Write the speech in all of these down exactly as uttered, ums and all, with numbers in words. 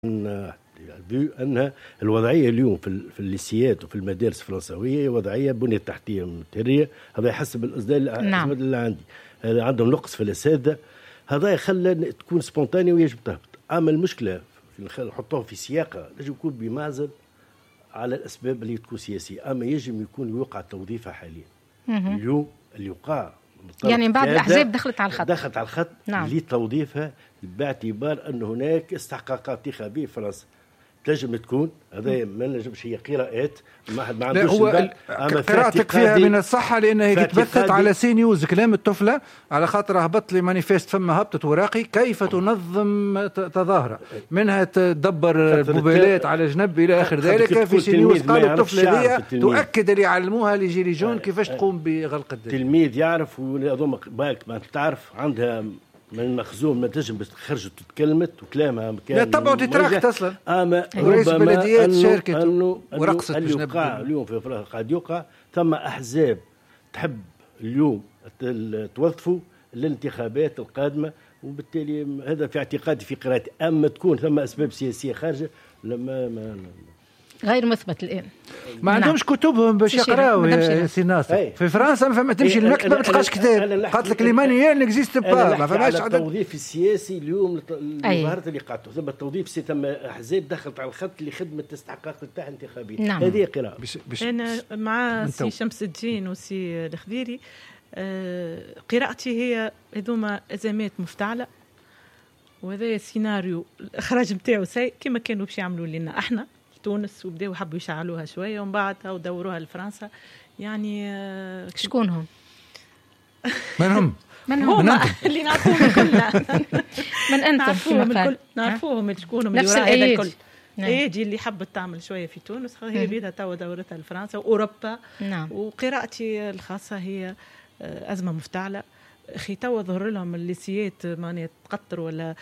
أن الوضعية اليوم في في الليسيات وفي المدارس الفرنسوية وضعية بنية تحتية متهرية. هذا حسب الإصدار نعم. اللي عندي هذا عندهم نقص في الأساتذة، هذا يخلى تكون سبونتاني ويجب تهبط. أما المشكلة نحطوها في سياقها يجب يكون بمعزل على الأسباب اللي تكون سياسية، أما يجب يكون يوقع توظيفها حاليا. اليوم اللي يوقع يعني بعض الأحزاب دخلت على الخط دخلت على الخط نعم. لتوظيفها باعتبار أن هناك استحقاقات انتخابية في فرنسا تنجم تكون. هذا ما نجمش هي قراءات ما ما عندوش قراءتك فيها من الصحة، لأن هي تبثت على سي نيوز كلام الطفلة على خاطر هبط لي مانيفيست فما هبطت وراقي كيف تنظم تظاهرة منها تدبر موبايلات على جنب إلى آخر ذلك. في سي نيوز قالوا الطفلة دي تؤكد اللي يعلموها لجيلي جون كيفاش تقوم بغلق الدنيا. تلميذ يعرف وأظن بالك ما تعرف عندها من المخزون ما تنجم تخرج وتتكلمت وكلامها كان لا طبعا تتراكت اصلا. اما رئيس بلديات شاركت ورقصت اللي يوقع اليوم في فرنسا قاعد يوقع ثم احزاب تحب اليوم توظفوا الانتخابات القادمه، وبالتالي هذا في اعتقادي في قراءتي. اما تكون ثم اسباب سياسيه خارجه لما ما غير مثبت الآن. ما عندهمش كتبهم باش يقراوا يا سي ناصر. في فرنسا ما فما تمشي للمكتبه ما تلقاش كتاب، قالت لك ليمانيال نكزيست با ما فماش عدد. التوظيف السياسي اليوم الظاهرة اللي قاعدته ثم التوظيف سي ثم احزاب دخلت على الخط لخدمه الاستحقاق نتاعها الانتخابيه. نعم. هذه قراءه. انا مع سي شمس الدين وسي الخضيري. آه قراءتي هي هذوما ازمات مفتعله، وهذا سيناريو الاخراج نتاعو سي كما كانوا باش يعملوا لنا احنا تونس، وبداوا حبوا يشعلوها شويه ومن بعد او دوروها لفرنسا. يعني آه شكون هم؟ من هم؟ من هم؟ من اللي نعرفوهم كلنا. من انتم؟ نعرفوهم الكل، نعرفوهم شكونهم اللي وراء هذا الكل. ايدي اللي حبت تعمل شويه في تونس هي بيدها توا دورتها لفرنسا واوروبا. نعم. وقراءتي الخاصه هي آه ازمه مفتعله. اخي توا ظهر لهم الليسيات معناها تقطر ولا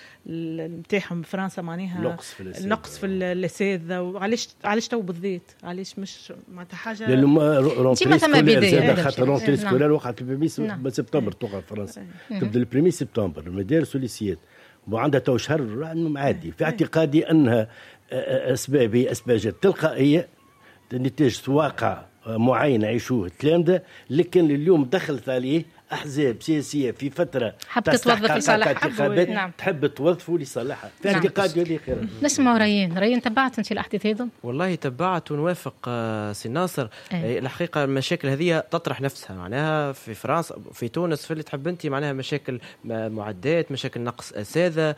نتاعهم فرنسا معناها نقص في النقص في الاساتذه. وعلاش علاش تو بالذات علاش مش معناتها حاجه لانه رونتري سكولير خاطر رونتري سكولير وقعت البريميس سبتمبر توقع فرنسا تبدا البريميس سبتمبر المدارس والليسيات وعندها تو شهر عادي. في اعتقادي انها اسباب هي اسباب تلقائيه نتاج واقع معين يعيشوه التلامذه، لكن اليوم دخلت عليه أحزاب سياسية في فترة حب تتوظف لصالحها. نعم. تحب توظفوا لصالحها في اعتقادي هذه خير. نسمع ريان. ريان تبعت أنت الأحداث هذم؟ والله تبعت ونوافق سي ناصر. أي. الحقيقة المشاكل هذه تطرح نفسها معناها في فرنسا في تونس في اللي تحب أنت معناها مشاكل معدات مشاكل نقص أساتذة.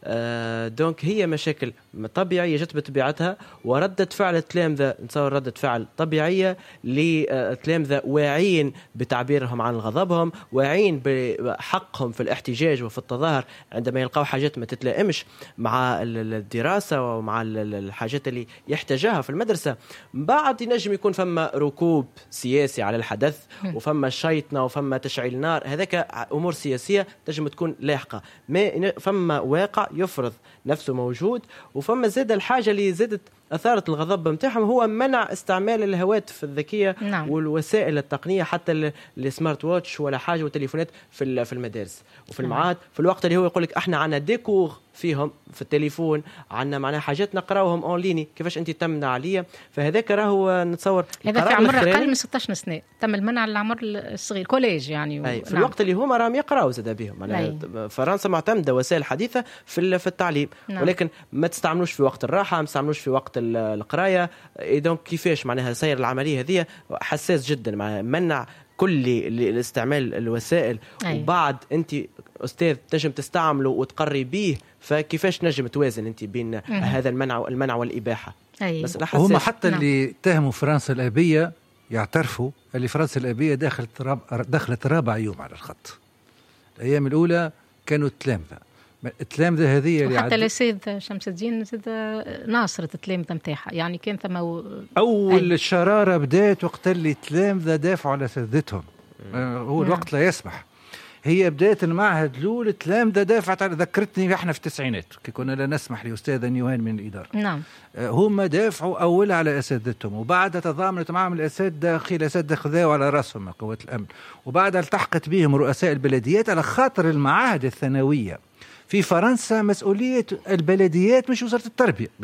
آه دونك هي مشاكل طبيعية جت بطبيعتها وردة فعل التلامذة نتصور ردة فعل طبيعية للتلامذة واعيين بتعبيرهم عن غضبهم واعين بحقهم في الاحتجاج وفي التظاهر عندما يلقوا حاجات ما تتلائمش مع الدراسة ومع الحاجات اللي يحتاجها في المدرسة. بعد ينجم يكون فما ركوب سياسي على الحدث وفما شيطنة وفما تشعيل نار، هذاك أمور سياسية تنجم تكون لاحقة. ما فما واقع يفرض نفسه موجود، وفما زاد الحاجة اللي زادت أثارت الغضب متاعهم هو منع استعمال الهواتف الذكية. نعم. والوسائل التقنية حتى السمارت واتش ولا حاجة وتليفونات في في المدارس وفي المعاد في الوقت اللي هو يقول لك احنا عنا ديكور فيهم في التليفون عنا معناها حاجات نقراوهم اونلاين كيفاش انت تمنع عليا. فهذاك راهو نتصور هذا في عمر اقل من ستة عشر سنة تم المنع على العمر الصغير كوليج يعني و... أي في نعم. الوقت اللي هما راهم يقراوا زاد بهم معناها فرنسا معتمدة وسائل حديثة في في التعليم. نعم. ولكن ما تستعملوش في وقت الراحة ما تستعملوش في وقت القراية. دونك كيفاش معناها سير العملية هذه حساس جدا مع منع كل الاستعمال الوسائل. أي. وبعد انت استاذ تنجم تستعمله وتقري به فكيفاش نجم توازن انت بين مم. هذا المنع المنع والاباحه. أي. بس هم حتى نعم. اللي اتهموا فرنسا الابيه يعترفوا اللي فرنسا الابيه دخلت راب... دخلت رابع يوم على الخط. الايام الاولى كانوا التلامذه التلامذه هذه اللي حتى السيد شمس الدين زاد ناصرة التلامذه نتاعها يعني كان ثم و... اول الشراره بدات وقت اللي التلامذه دافعوا على سدتهم. هو الوقت لا يسمح. هي بداية المعهد الأول التلامذة دافعت على ذكرتني احنا في التسعينات كي كنا لا نسمح لأستاذة نيوان من الإدارة. نعم. هم دافعوا أول على أساتذتهم وبعد تضامنت معهم الأساتذة خيل أساتذة خذاوا على رأسهم قوات الأمن وبعد التحقت بهم رؤساء البلديات على خاطر المعاهد الثانوية في فرنسا مسؤولية البلديات مش وزارة التربية.